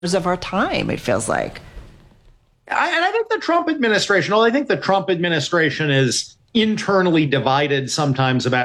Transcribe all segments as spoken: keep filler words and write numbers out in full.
of our time, it feels like. I, and I think the Trump administration, well, I think the Trump administration is internally divided sometimes about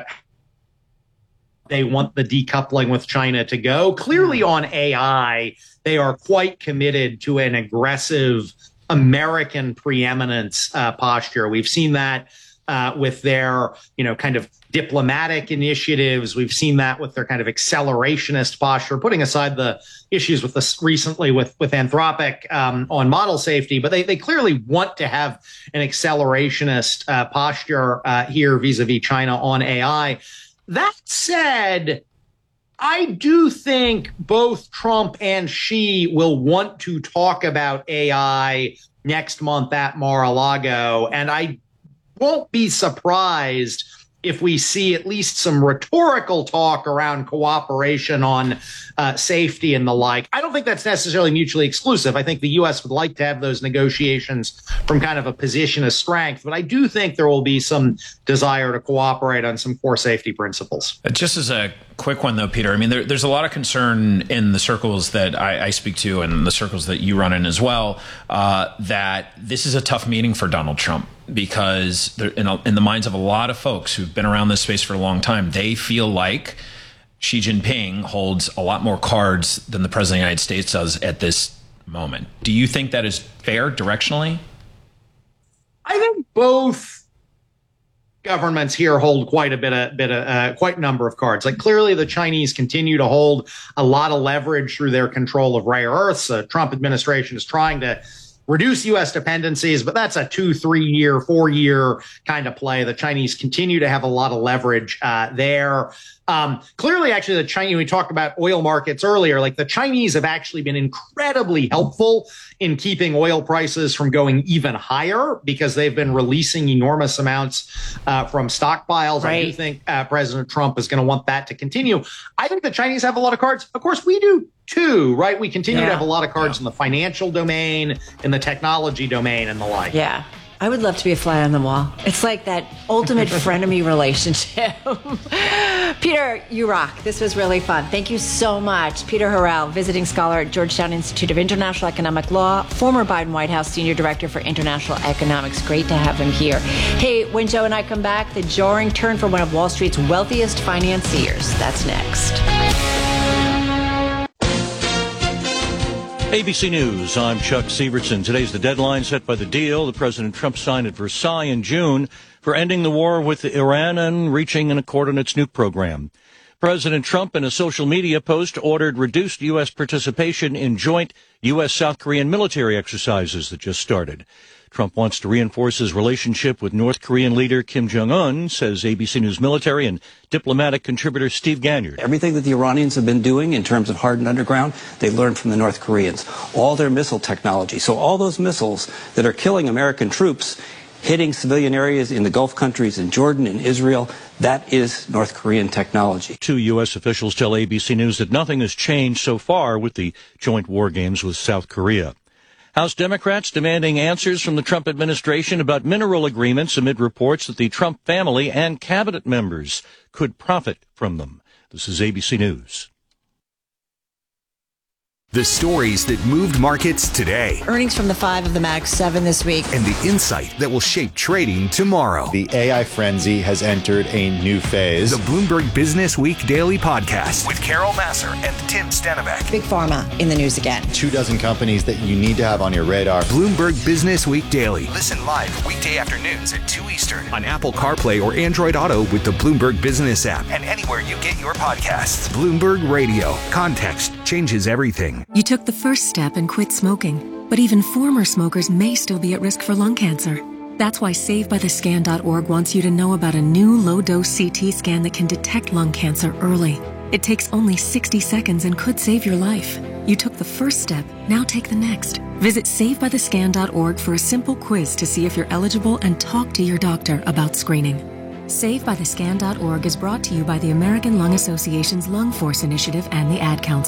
they want the decoupling with China to go. Clearly on A I, they are quite committed to an aggressive American preeminence uh, posture. We've seen that uh, with their, you know, kind of diplomatic initiatives. We've seen that with their kind of accelerationist posture, putting aside the issues with this recently with, with Anthropic um, on model safety. But they, they clearly want to have an accelerationist uh, posture uh, here vis-a-vis China on A I. That said, I do think both Trump and Xi will want to talk about A I next month at Mar-a-Lago, and I won't be surprised if we see at least some rhetorical talk around cooperation on uh, safety and the like. I don't think that's necessarily mutually exclusive. I think the U S would like to have those negotiations from kind of a position of strength, but I do think there will be some desire to cooperate on some core safety principles. Just as a quick one, though, Peter, I mean, there, there's a lot of concern in the circles that I, I speak to and the circles that you run in as well, uh, that this is a tough meeting for Donald Trump. Because there, in, a, in the minds of a lot of folks who've been around this space for a long time, they feel like Xi Jinping holds a lot more cards than the president of the United States does at this moment. Do you think that is fair directionally? I think both governments here hold quite a bit of, bit of uh, quite a number of cards. Like clearly the Chinese continue to hold a lot of leverage through their control of rare earths. The Trump administration is trying to reduce U S dependencies, but that's a two, three year, four year kind of play. The Chinese continue to have a lot of leverage uh, there. Um, clearly, actually, the Chinese, we talked about oil markets earlier, like the Chinese have actually been incredibly helpful in keeping oil prices from going even higher because they've been releasing enormous amounts uh, from stockpiles. Right. I do think uh, President Trump is going to want that to continue. I think the Chinese have a lot of cards. Of course, we do too, right? We continue yeah. to have a lot of cards yeah. in the financial domain, in the technology domain, and the like. Yeah. I would love to be a fly on the wall. It's like that ultimate frenemy relationship. Peter, you rock. This was really fun. Thank you so much. Peter Harrell, visiting scholar at Georgetown Institute of International Economic Law, former Biden White House Senior Director for International Economics. Great to have him here. Hey, when Joe and I come back, the jarring turn for one of Wall Street's wealthiest financiers. That's next. A B C News, I'm Chuck Severson. Today's the deadline set by the deal the President Trump signed at Versailles in June for ending the war with Iran and reaching an accord on its nuke program. President Trump, in a social media post, ordered reduced U S participation in joint U S-South Korean military exercises that just started. Trump wants to reinforce his relationship with North Korean leader Kim Jong-un, says A B C News military and diplomatic contributor Steve Ganyard. Everything that the Iranians have been doing in terms of hardened underground, they learned from the North Koreans. All their missile technology. So all those missiles that are killing American troops, hitting civilian areas in the Gulf countries, in Jordan, in Israel, that is North Korean technology. Two U S officials tell A B C News that nothing has changed so far with the joint war games with South Korea. House Democrats demanding answers from the Trump administration about mineral agreements amid reports that the Trump family and cabinet members could profit from them. This is A B C News. The stories that moved markets today. Earnings from the five of the Mag seven this week. And the insight that will shape trading tomorrow. The A I frenzy has entered a new phase. The Bloomberg Business Week Daily Podcast with Carol Massar and Tim Stenbeck. Big Pharma in the news again. Two dozen companies that you need to have on your radar. Bloomberg Business Week Daily. Listen live weekday afternoons at two Eastern on Apple CarPlay or Android Auto with the Bloomberg Business app and anywhere you get your podcasts. Bloomberg Radio. Context changes everything. You took the first step and quit smoking, but even former smokers may still be at risk for lung cancer. That's why Save By The Scan dot org wants you to know about a new low-dose C T scan that can detect lung cancer early. It takes only sixty seconds and could save your life. You took the first step, now take the next. Visit Save By The Scan dot org for a simple quiz to see if you're eligible and talk to your doctor about screening. Save By The Scan dot org is brought to you by the American Lung Association's Lung Force Initiative and the Ad Council.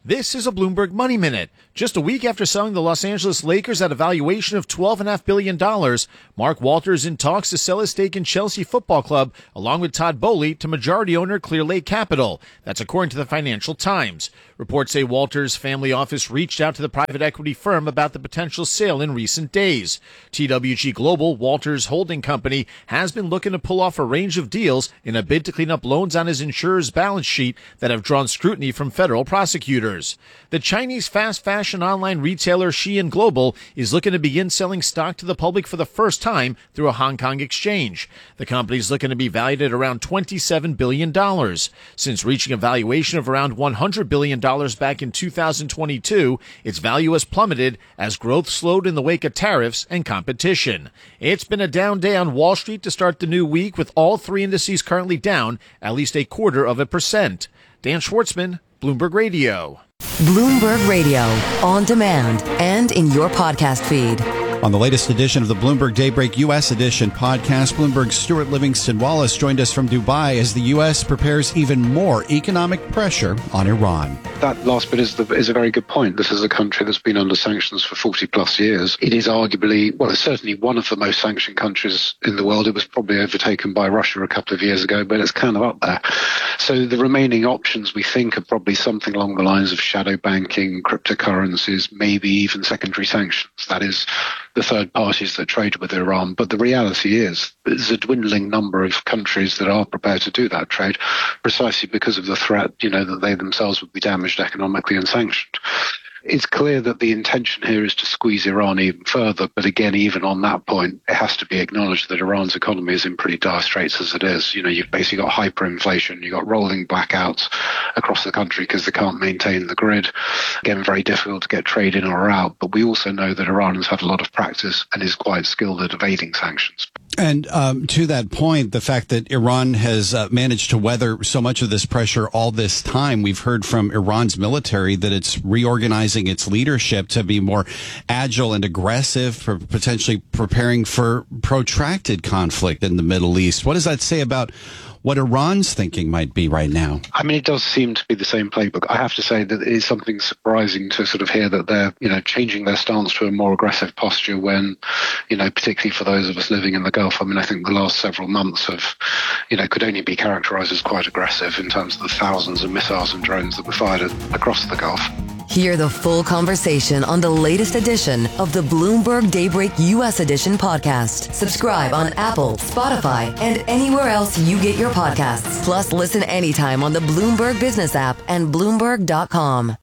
This is a Bloomberg Money Minute. Just a week after selling the Los Angeles Lakers at a valuation of twelve point five billion dollars, Mark Walters in talks to sell his stake in Chelsea Football Club, along with Todd Boehly, to majority owner Clear Lake Capital. That's according to the Financial Times. Reports say Walters' family office reached out to the private equity firm about the potential sale in recent days. T W G Global, Walters' holding company, has been looking to pull off a range of deals in a bid to clean up loans on his insurer's balance sheet that have drawn scrutiny from federal prosecutors. The Chinese fast fashion online retailer Shein Global is looking to begin selling stock to the public for the first time through a Hong Kong exchange. The company is looking to be valued at around twenty-seven billion dollars. Since reaching a valuation of around one hundred billion dollars back in two thousand twenty-two, its value has plummeted as growth slowed in the wake of tariffs and competition. It's been a down day on Wall Street to start the new week, with all three indices currently down at least a quarter of a percent. Dan Schwartzman, Bloomberg Radio. Bloomberg Radio, on demand and in your podcast feed. On the latest edition of the Bloomberg Daybreak U S Edition podcast, Bloomberg's Stuart Livingston Wallace joined us from Dubai as the U S prepares even more economic pressure on Iran. That last bit is, the, is a very good point. This is a country that's been under sanctions for forty plus years. It is arguably, well, it's certainly one of the most sanctioned countries in the world. It was probably overtaken by Russia a couple of years ago, but it's kind of up there. So the remaining options, we think, are probably something along the lines of shadow banking, cryptocurrencies, maybe even secondary sanctions. That is the third parties that trade with Iran. But the reality is there's a dwindling number of countries that are prepared to do that trade precisely because of the threat, you know, that they themselves would be damaged economically and sanctioned. It's clear that the intention here is to squeeze Iran even further. But again, even on that point, it has to be acknowledged that Iran's economy is in pretty dire straits as it is. You know, you've basically got hyperinflation. You've got rolling blackouts across the country because they can't maintain the grid. Again, very difficult to get trade in or out. But we also know that Iran has had a lot of practice and is quite skilled at evading sanctions. And um, to that point, the fact that Iran has uh, managed to weather so much of this pressure all this time, we've heard from Iran's military that it's reorganizing its leadership to be more agile and aggressive, for potentially preparing for protracted conflict in the Middle East. What does that say about what Iran's thinking might be right now? I mean, it does seem to be the same playbook. I have to say that it is something surprising to sort of hear that they're, you know, changing their stance to a more aggressive posture when, you know, particularly for those of us living in the Gulf. I mean, I think the last several months have, you know, could only be characterized as quite aggressive in terms of the thousands of missiles and drones that were fired across the Gulf. Hear the full conversation on the latest edition of the Bloomberg Daybreak U S Edition podcast. Subscribe on Apple, Spotify, and anywhere else you get your podcasts. Plus, listen anytime on the Bloomberg Business app and Bloomberg dot com.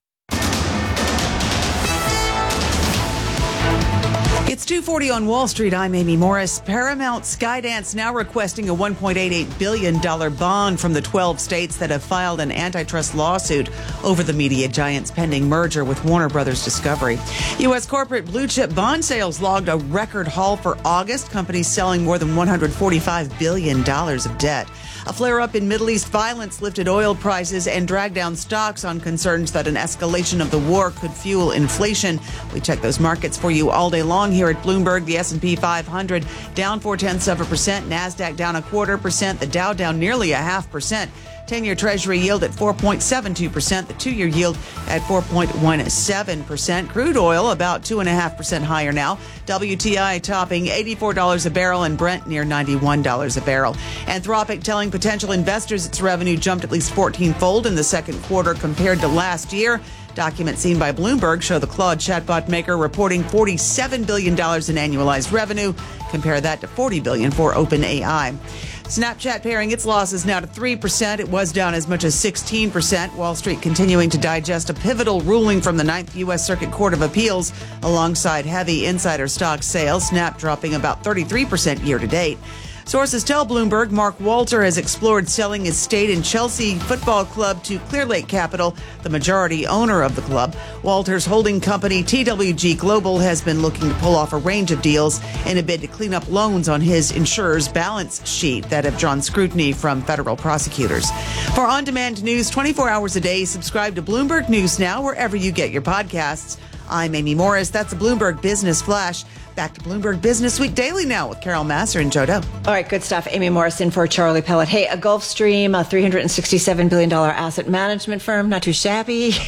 It's two forty on Wall Street. I'm Amy Morris. Paramount Skydance now requesting a one point eight eight billion dollars bond from the twelve states that have filed an antitrust lawsuit over the media giant's pending merger with Warner Brothers Discovery. U S corporate blue chip bond sales logged a record haul for August. Companies selling more than one hundred forty-five billion dollars of debt. A flare-up in Middle East violence lifted oil prices and dragged down stocks on concerns that an escalation of the war could fuel inflation. We check those markets for you all day long here at Bloomberg. The S and P five hundred down four-tenths of a percent. NASDAQ down a quarter percent. The Dow down nearly a half percent. ten-year Treasury yield at four point seven two percent. The two-year yield at four point one seven percent. Crude oil about two point five percent higher now. W T I topping eighty-four dollars a barrel and Brent near ninety-one dollars a barrel. Anthropic telling potential investors its revenue jumped at least fourteen-fold in the second quarter compared to last year. Documents seen by Bloomberg show the Claude chatbot maker reporting forty-seven billion dollars in annualized revenue. Compare that to forty billion dollars for OpenAI. Snapchat paring its losses now to three percent. It was down as much as sixteen percent. Wall Street continuing to digest a pivotal ruling from the Ninth U S Circuit Court of Appeals alongside heavy insider stock sales. Snap dropping about thirty-three percent year to date. Sources tell Bloomberg Mark Walter has explored selling his stake in Chelsea Football Club to Clear Lake Capital, the majority owner of the club. Walter's holding company, T W G Global, has been looking to pull off a range of deals in a bid to clean up loans on his insurer's balance sheet that have drawn scrutiny from federal prosecutors. For on-demand news twenty-four hours a day, subscribe to Bloomberg News Now wherever you get your podcasts. I'm Amy Morris. That's a Bloomberg Business Flash. Back to Bloomberg Business Week Daily now with Carol Masser and Joe Doe. All right, good stuff. Amy Morrison for Charlie Pellet. Hey, a Gulfstream, a three hundred sixty-seven billion dollars asset management firm, not too shabby.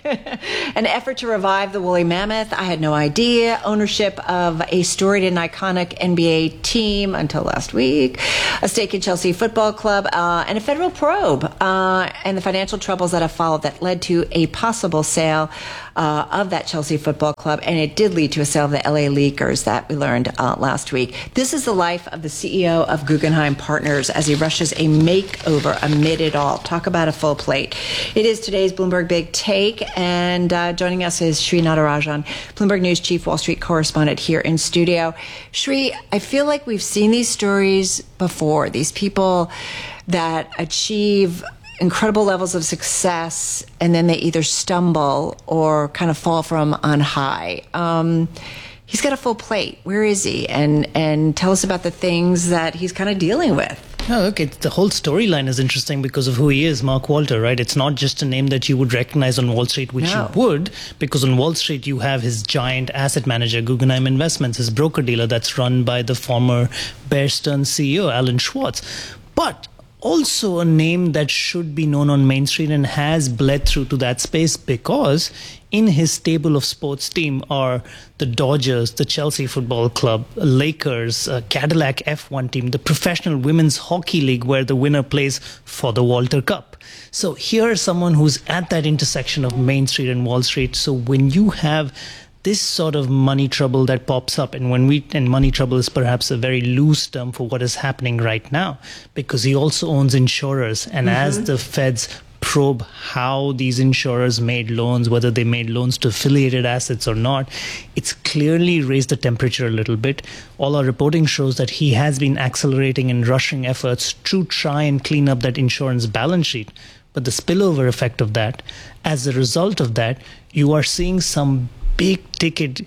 An effort to revive the woolly mammoth. I had no idea. Ownership of a storied and iconic N B A team until last week. A stake in Chelsea Football Club, uh, and a federal probe, uh, and the financial troubles that have followed that led to a possible sale uh, of that Chelsea Football Club. And it did lead to a sale of the L A Lakers that we learned uh, last week. This is the life of the C E O of Guggenheim Partners as he rushes a makeover amid it all. Talk about a full plate. It is today's Bloomberg Big Take, and uh, joining us is Sri Natarajan, Bloomberg News Chief Wall Street Correspondent here in studio. Sri, I feel like we've seen these stories before. These people that achieve incredible levels of success and then they either stumble or kind of fall from on high. Um, he's got a full plate. Where is he? And and tell us about the things that he's kind of dealing with. No, look, it's, the whole storyline is interesting because of who he is, Mark Walter, right? It's not just a name that you would recognize on Wall Street, which no. you would, because on Wall Street you have his giant asset manager, Guggenheim Investments, his broker-dealer that's run by the former Bear Stearns C E O, Alan Schwartz. But also a name that should be known on Main Street and has bled through to that space because in his stable of sports team are the Dodgers, the Chelsea Football Club, Lakers, uh, Cadillac F one team, the Professional Women's Hockey League where the winner plays for the Walter Cup. So here's someone who's at that intersection of Main Street and Wall Street. So when you have this sort of money trouble that pops up, and when we and money trouble is perhaps a very loose term for what is happening right now, because he also owns insurers, and mm-hmm. as the feds probe how these insurers made loans, whether they made loans to affiliated assets or not, it's clearly raised the temperature a little bit. All our reporting shows that he has been accelerating and rushing efforts to try and clean up that insurance balance sheet. But the spillover effect of that, as a result of that, you are seeing some big ticket,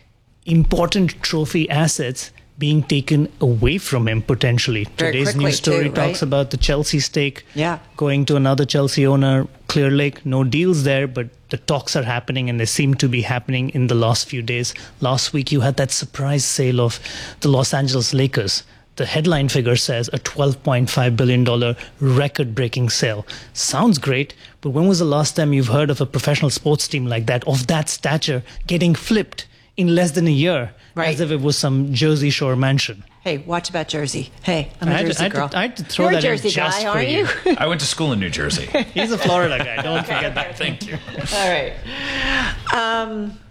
important trophy assets being taken away from him potentially. Very Today's news story too, right? talks about the Chelsea stake yeah. going to another Chelsea owner, Clearlake. No deals there, but the talks are happening and they seem to be happening in the last few days. Last week you had that surprise sale of the Los Angeles Lakers. The headline figure says a twelve point five billion dollars record-breaking sale. Sounds great, but when was the last time you've heard of a professional sports team like that, of that stature, getting flipped in less than a year, right. as if it was some Jersey Shore mansion? Hey, watch about Jersey. Hey, I'm a I had Jersey to, I had girl. To, I had to throw You're that a Jersey in just guy, for aren't you. you? I went to school in New Jersey. He's a Florida guy. Don't forget that. Thank you. All right. Um,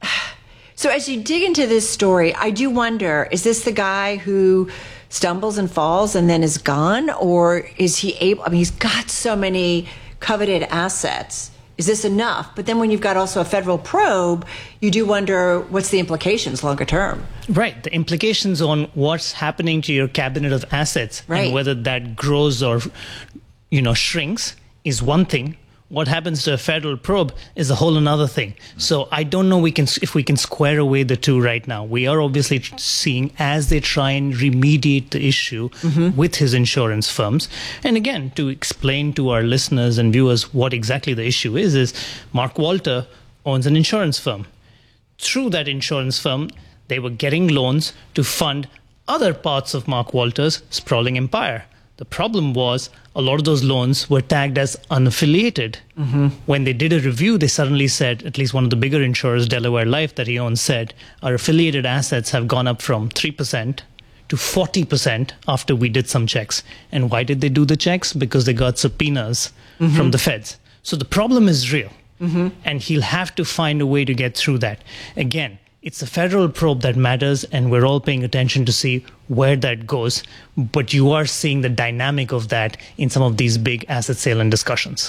so as you dig into this story, I do wonder, is this the guy who stumbles and falls and then is gone? Or is he able, I mean, he's got so many coveted assets. Is this enough? But then when you've got also a federal probe, you do wonder what's the implications longer term. Right. The implications on what's happening to your cabinet of assets right. and whether that grows or, you know, shrinks is one thing. What happens to a federal probe is a whole another thing. So I don't know we can if we can square away the two right now. We are obviously seeing as they try and remediate the issue mm-hmm. with his insurance firms. And again, to explain to our listeners and viewers what exactly the issue is, is Mark Walter owns an insurance firm. Through that insurance firm, they were getting loans to fund other parts of Mark Walter's sprawling empire. The problem was a lot of those loans were tagged as unaffiliated. Mm-hmm. When they did a review, they suddenly said, at least one of the bigger insurers, Delaware Life, that he owns, said, our affiliated assets have gone up from three percent to forty percent after we did some checks. And why did they do the checks? Because they got subpoenas mm-hmm. from the feds. So the problem is real. Mm-hmm. And he'll have to find a way to get through that. Again, it's a federal probe that matters, and we're all paying attention to see where that goes. But you are seeing the dynamic of that in some of these big asset sale and discussions.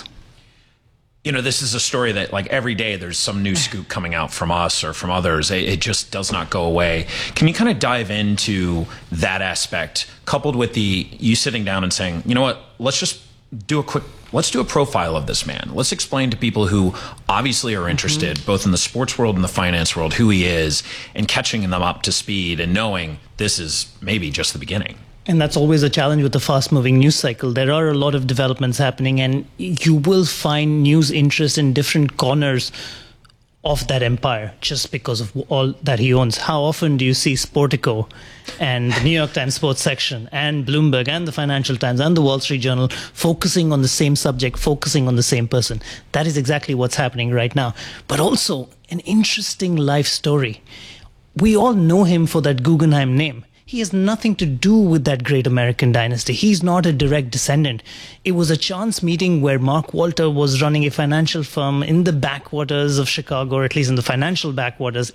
You know, this is a story that, like, every day there's some new scoop coming out from us or from others. It, it just does not go away. Can you kind of dive into that aspect, coupled with the you sitting down and saying, you know what, let's just do a quick, let's do a profile of this man. Let's explain to people who obviously are interested, mm-hmm. both in the sports world and the finance world, who he is, and catching them up to speed and knowing this is maybe just the beginning. And that's always a challenge with the fast-moving news cycle. There are a lot of developments happening, and you will find news interest in different corners of that empire just because of all that he owns. How often do you see Sportico and the New York Times sports section and Bloomberg and the Financial Times and the Wall Street Journal focusing on the same subject, focusing on the same person? That is exactly what's happening right now. But also an interesting life story. We all know him for that Guggenheim name. He has nothing to do with that great American dynasty. He's not a direct descendant. It was a chance meeting where Mark Walter was running a financial firm in the backwaters of Chicago, or at least in the financial backwaters